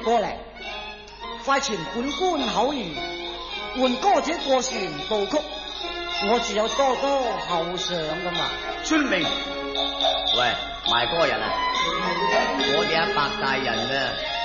過嚟，快傳本官口諭，換歌者過船步曲，我自有多多後賞噶嘛。 遵命。 喂，賣歌人啊，我哋阿白大人啊，